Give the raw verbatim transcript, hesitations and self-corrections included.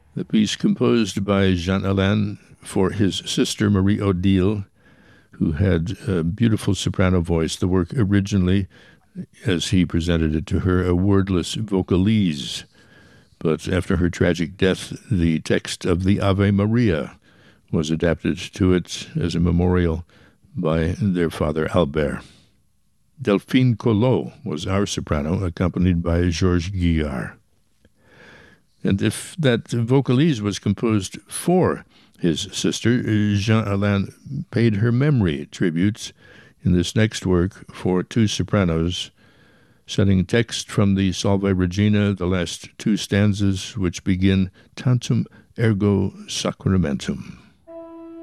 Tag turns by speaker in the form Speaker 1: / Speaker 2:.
Speaker 1: The piece composed by Jean Alain for his sister Marie Odile, who had a beautiful soprano voice. The work originally, as he presented it to her, a wordless vocalise. But after her tragic death, the text of the Ave Maria was adapted to it as a memorial by their father Albert. Delphine Collot was our soprano, accompanied by Georges Guillard. And if that vocalise was composed for his sister, Jean Alain paid her memory tributes in this next work for two sopranos, setting text from the Salve Regina, the last two stanzas, which begin Tantum ergo sacramentum.